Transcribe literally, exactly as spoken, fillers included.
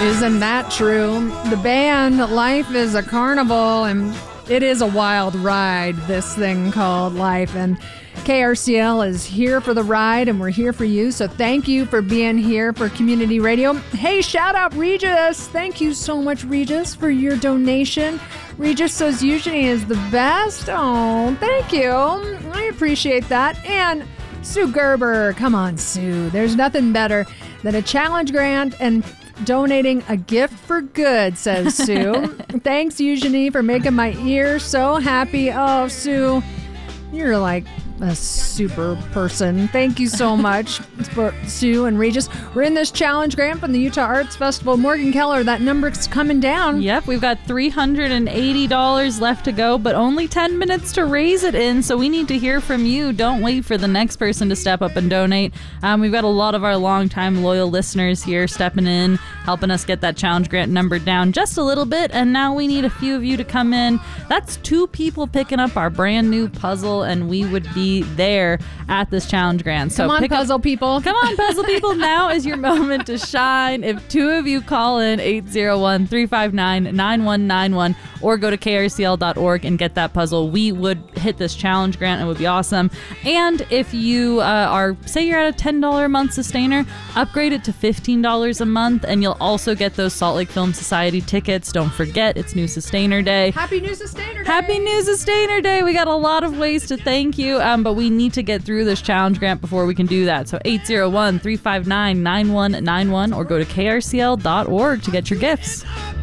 Isn't that true? The band Life is a Carnival, and it is a wild ride, this thing called life. And K R C L is here for the ride, and we're here for you. So thank you for being here for Community Radio. Hey, shout out Regis. Thank you so much, Regis, for your donation. Regis says Eugenie is the best. Oh, thank you. I appreciate that. And Sue Gerber. Come on, Sue. There's nothing better than a challenge grant and donating a gift for good, says Sue. Thanks, Eugenie, for making my ears so happy. Oh, Sue, you're like a super person. Thank you so much, for Sue and Regis. We're in this challenge grant from the Utah Arts Festival. Morgan Keller, that number's coming down. Yep, we've got three hundred eighty dollars left to go, but only ten minutes to raise it in, so we need to hear from you. Don't wait for the next person to step up and donate. Um, we've got a lot of our longtime loyal listeners here stepping in, helping us get that challenge grant number down just a little bit, and now we need a few of you to come in. That's two people picking up our brand new puzzle, and we would be there at this challenge grant. So come on, puzzle up, people. Come on, puzzle people. Now is your moment to shine. If two of you call in eight zero one, three five nine, nine one nine one or go to K R C L dot org and get that puzzle, we would hit this challenge grant. It would be awesome. And if you uh, are, say you're at a ten dollars a month sustainer, upgrade it to fifteen dollars a month, and you'll also get those Salt Lake Film Society tickets. Don't forget, it's New Sustainer Day. Happy New Sustainer Day. Happy New Sustainer Day. We got a lot of ways to thank you, um, but we need to get through this challenge grant before we can do that. So eight zero one, three five nine, nine one nine one or go to K R C L dot org to get your gifts.